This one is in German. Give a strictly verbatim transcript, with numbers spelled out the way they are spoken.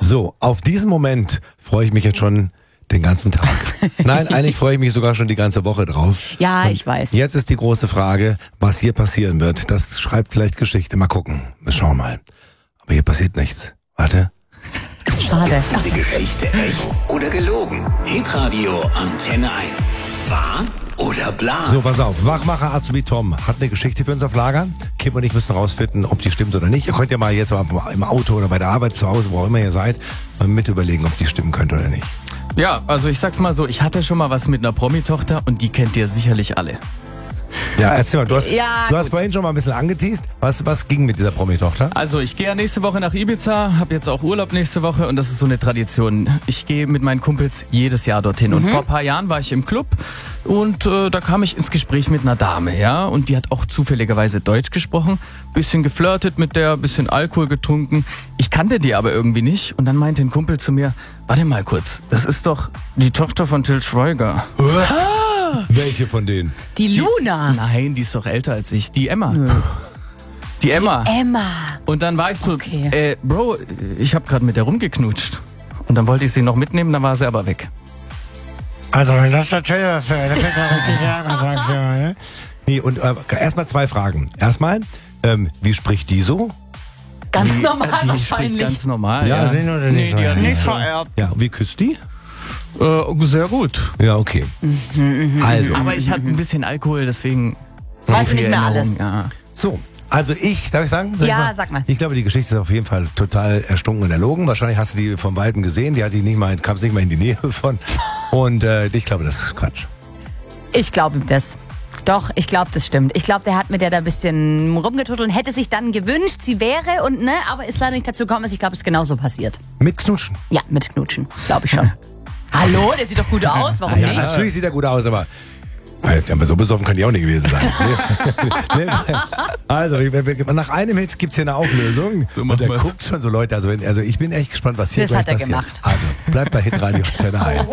So, auf diesen Moment freue ich mich jetzt schon den ganzen Tag. Nein, eigentlich freue ich mich sogar schon die ganze Woche drauf. Ja, Und ich weiß. Jetzt ist die große Frage, was hier passieren wird. Das schreibt vielleicht Geschichte. Mal gucken. Wir schauen mal. Aber hier passiert nichts. Warte. Schade. Ist diese Geschichte echt oder gelogen? Hitradio Antenne eins. Wahr oder bla? So, pass auf. Wachmacher Azubi Tom hat eine Geschichte für uns auf Lager. Kim und ich müssen rausfinden, ob die stimmt oder nicht. Ihr könnt ja mal jetzt mal im Auto oder bei der Arbeit zu Hause, wo auch immer ihr seid, mal mit überlegen, ob die stimmen könnte oder nicht. Ja, also ich sag's mal so, ich hatte schon mal was mit einer Promi-Tochter und die kennt ihr sicherlich alle. Ja, erzähl mal. Du hast, Ja, du hast gut. vorhin schon mal ein bisschen angeteased. Was, was ging mit dieser Promi-Tochter? Also ich gehe ja nächste Woche nach Ibiza, habe jetzt auch Urlaub nächste Woche und das ist so eine Tradition. Ich gehe mit meinen Kumpels jedes Jahr dorthin und vor ein paar Jahren war ich im Club und äh, da kam ich ins Gespräch mit einer Dame, ja, und die hat auch zufälligerweise Deutsch gesprochen, bisschen geflirtet mit der, bisschen Alkohol getrunken. Ich kannte die aber irgendwie nicht und dann meinte ein Kumpel zu mir, warte mal kurz, das ist doch die Tochter von Til Schweiger. Welche von denen? Die Luna. Nein, die ist doch älter als ich, die Emma. Die Emma. Emma. Und dann war ich so, Okay. äh, Bro, ich habe gerade mit der rumgeknutscht. Und dann wollte ich sie noch mitnehmen, dann war sie aber weg. Also wenn das der Taylor ist, das wird ja richtig Ärger, sag ich ja, ne? Nee, und äh, erstmal zwei Fragen. Erstmal, ähm, wie spricht die so? Ganz normal Die spricht wahrscheinlich. ganz normal. Ja, Ja, den oder nee, nicht die hat so. nicht vererbt. Ja, wie küsst die? Äh, sehr gut. Ja, okay. Also, Aber ich hatte ein bisschen Alkohol, deswegen. Weiß so nicht viel mehr Erinnerung, alles. Ja. so. Also ich, darf ich sagen? Soll ich Ja, sag mal. Ich glaube, die Geschichte ist auf jeden Fall total erstunken und erlogen. Wahrscheinlich hast du die von Weitem gesehen. Die hat die nicht mal, kam nicht mal in die Nähe von. Und äh, ich glaube, das ist Quatsch. Ich glaube das. Doch, ich glaube, das stimmt. Ich glaube, der hat mit der da ein bisschen rumgetuttelt und hätte sich dann gewünscht, sie wäre und ne, aber ist leider nicht dazu gekommen. Ich glaube, es ist genauso passiert. Mit Knutschen. Ja, mit Knutschen, glaube ich schon. Hallo, der sieht doch gut aus, warum Ja, nicht? natürlich sieht er gut aus, aber ja, aber so besoffen kann die auch nicht gewesen sein. Nee. Nee. Also, wir- wir- nach einem Hit gibt's hier eine Auflösung. So und machen der wir's. guckt schon so Leute. Also, wenn, also ich bin echt gespannt, was hier Das gleich hat er passiert. gemacht. Also, bleibt bei Hitradio Antenne eins.